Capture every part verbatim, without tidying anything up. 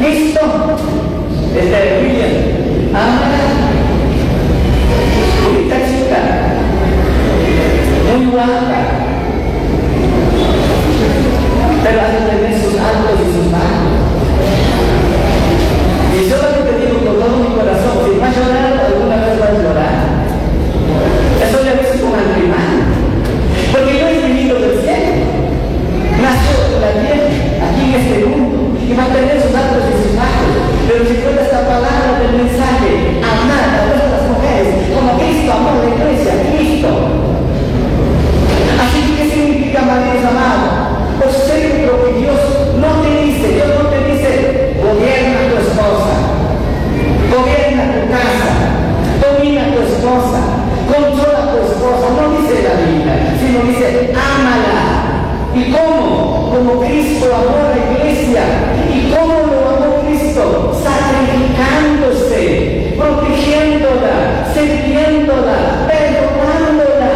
Cristo, este William, ámala. Bonita chica, muy guapa, pero ha de tener sus altos y sus bajos. Y yo lo que te digo con todo mi corazón, si va a llorar, alguna vez va a llorar. Eso ya lo hice con matrimonio, porque yo he venido del cielo, nació en la tierra, aquí en este mundo, y va a tener sus altos y sus bajos. Pero si cuenta esta palabra del mensaje, amar a nuestras mujeres como Cristo amó a la iglesia, Cristo. Así que, ¿qué significa maridos amados? Observe lo que Dios no te dice. Dios no te dice, gobierna a tu esposa, gobierna tu casa, domina a tu esposa, controla a tu esposa. No dice la Biblia, sino dice, ámala. ¿Y cómo? Como Cristo amó a la iglesia. ¿Y cómo lo amó Cristo? Sacrificándose, protegiéndola, sirviéndola, perdonándola.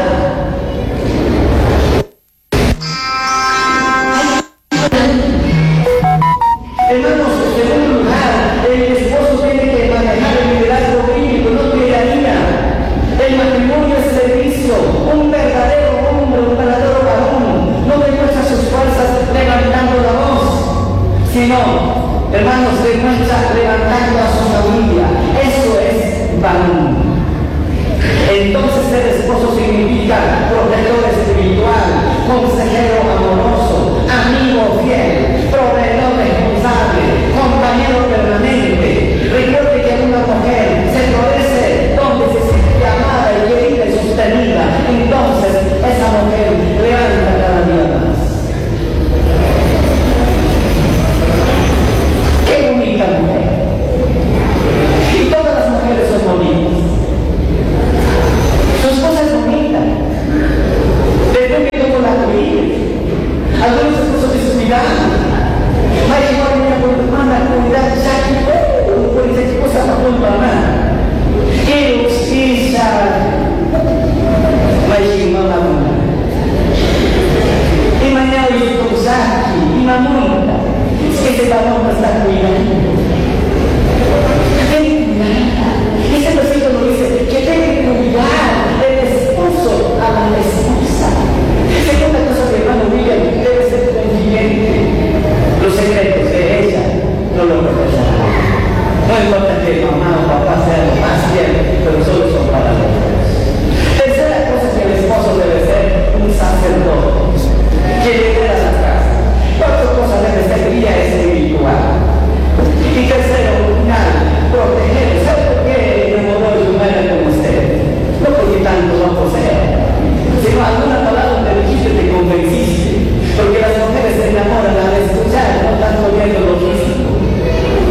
Hermanos, en segundo lugar, el esposo tiene que manejar el liderazgo bíblico, no tiranía. El matrimonio es servicio. Un verdadero hombre, un verdadero varón, no demuestra sus fuerzas levantando la voz, sino, hermanos, demuestra levantando a su familia. Eso es varón. Entonces ser esposo significa protector espiritual, consejero amoroso, amigo fiel, proveedor responsable, compañero permanente. Recuerde que una mujer se florece donde se siente amada y querida y sostenida. Entonces esa mujer levanta cada día más. ¡Qué bonita mujer! Y todas las mujeres son bonitas. Su esposa es bonita. Depende de cómo la cuide. Algunos esposos dicen, cuidado. Va a llegar una por hermana, cuidado, ya que uh, por esa esposa no puedo amar. ¡Qué justicia! Va a llegar una buena. Y mañana yo con Jackie y mamita. Es que ese varón no está cuidando. Tiene que cuidar. Ese versículo dice que tiene que cuidar el esposo a la esposa. Segunda cosa que hermano William debe ser confidente. Los secretos de ella no lo protegerá. No importa que mamá o papá sean lo más fiel, pero solo son para los dos. Tercera cosa que el esposo debe ser un sacerdote que lidera la casa. Cuarta cosa debe ser guía espiritual. Y tercero, final, proteger. ¿Sabe por qué enamoró de su madre como usted? No porque tanto no posee, sino alguna palabra que dijiste te convenciste. Porque las mujeres se enamoran al escuchar, no tanto viendo lo físico.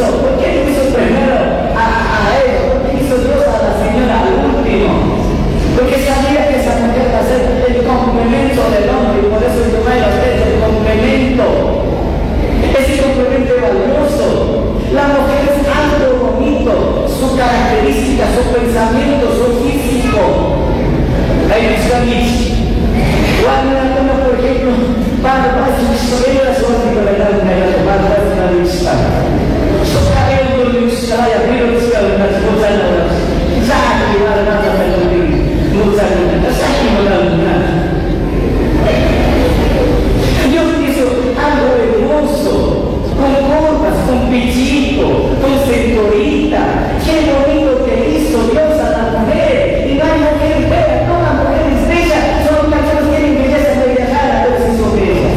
hizo? ¿Por qué no hizo primero a, a él? ¿Por qué hizo Dios a la señora al último? Porque sabía que esa mujer va a ser el complemento del hombre, y por eso yo me lo sé, el complemento. Ese complemento es valioso. La mujer es algo bonito, su característica, su pensamiento, su físico. Hay un sandwich. Cuando, por ejemplo, para más sobre la suerte de la vida, para más una lista. Sus cabellos de usted, y abrir los cabellos, las cosas, ya que va a dar la melodía, no sabe nada, ya que no da nada. Dios hizo algo hermoso, con curvas, con pichito, con cinturita. Qué bonito que hizo Dios a la mujer. Y no hay mujer fea, no las mujeres bellas, son las que no tienen belleza de viajar a ver si son bellas.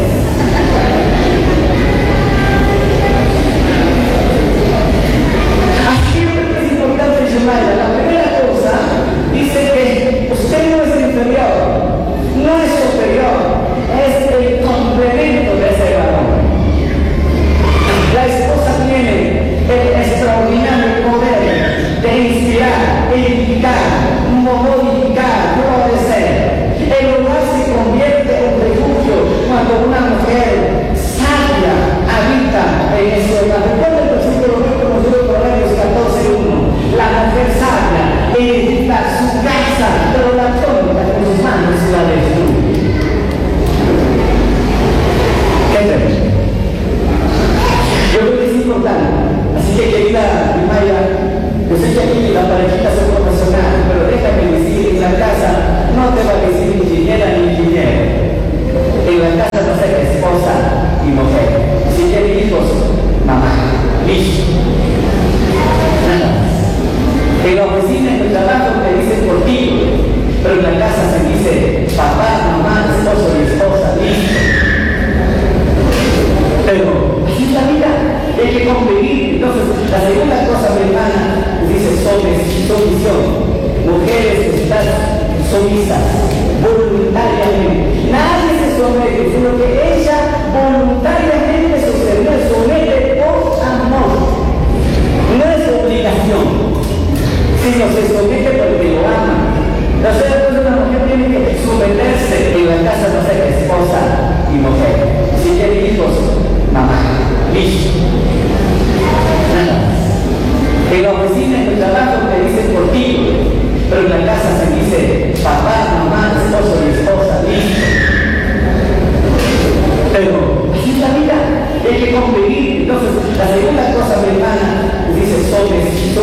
Así que es importante llamarla. La primera cosa dice que usted no es inferior, no es superior, es el complemento de ese varón. La esposa tiene el extraordinario poder de inspirar, edificar, modificar, florecer. El lugar se convierte en refugio cuando una mujer sabia habita en ese hogar. Recuerda el versículo que conoció en Proverbios catorce uno. La mujer sabia edifica su casa, pero la tónica con sus manos la destruye. ¿Qué tenemos? Yo creo que es importante. Así que, querida Maya, yo sé que aquí la parejita son profesionales, pero déjame decir, en la casa no te va a decir ingeniera ni ingeniero. En la casa no sé qué esposa y mujer. Si quiere hijos, mamá. Listo. Nada más. En la oficina, en el trabajo te dicen por ti, pero en la casa se dice papá, mamá, esposo y esposa. Listo. Pero así es la vida, hay que convivir. Entonces, la segunda cosa, mi hermana, dice sumisión. Mujeres que están sumisas, voluntariamente. Nadie se somete, sino que ella voluntariamente se somete por amor. No es obligación, sino se somete porque lo ama. O sea, entonces una mujer tiene que someterse en la casa, no sé qué, esposa y mujer. Si quiere hijos, mamá. Listo. Nada más. En la oficina, en el trabajo te dicen por ti, pero en la casa se dice papá, mamá, esposo y esposa. Listo. Pero así es la vida, hay que convivir. Entonces, la segunda cosa, mi hermana,